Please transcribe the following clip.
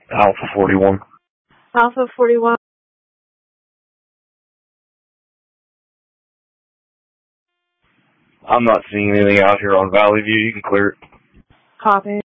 Alpha 41. Alpha 41. I'm not seeing anything out here on Valley View. You can clear it. Copy.